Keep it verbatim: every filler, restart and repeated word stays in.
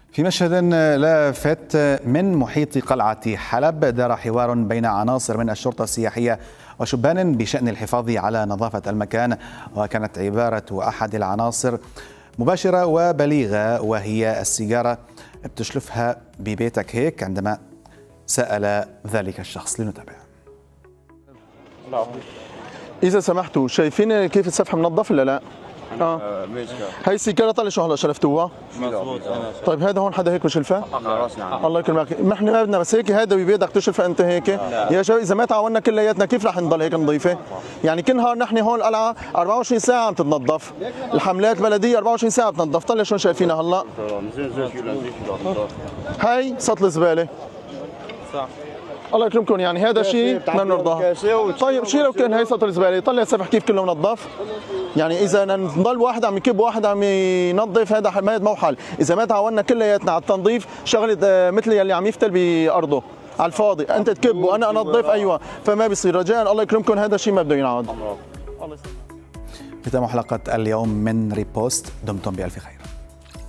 في مشهد لافت من محيط قلعة حلب دار حوار بين عناصر من الشرطة السياحية وشبان بشأن الحفاظ على نظافة المكان، وكانت عبارة أحد العناصر مباشرة وبليغة، وهي السيجارة بتشلفها ببيتك هيك عندما سأل ذلك الشخص. لنتابع. إذا سمحتوا شايفين كيف السفح منظف ولا لا؟ اه هي السيجاره طلع شو هلا شلفتوها؟ مضبوط. طيب هذا هون حدا هيك بشلفها؟ الله يكرمك، ما احنا ما بدنا بس هيك هذا بيدك تشلفها انت هيك؟ يا شباب اذا ما تعاوننا كلياتنا كيف رح نضل هيك نظيفه؟ يعني كل نهار نحن هون القلعه أربعة وعشرين ساعه عم تتنظف، الحملات البلديه أربعة وعشرين ساعه بتنظف، طلع شو شايفينها هلا؟ هي سطل الزباله. صح. الله يكرمكم، يعني هذا شيء بدنا نرضاه. طيب شيء لو كان هي سطل الزباله طلع السفح كيف كله منظف؟ يعني اذا نضل واحد عم يكب واحد عم ينظف هذا ما مو حل، اذا ما تعاوننا كلياتنا على التنظيف شغله مثل يلي عم يفتل بارضه على الفاضي، انت تكب وانا انظف ايوه، فما بيصير. رجاء الله يكرمكم هذا الشيء ما بده ينعاد. ختام حلقة اليوم من ريبوست، دمتم بألف خير.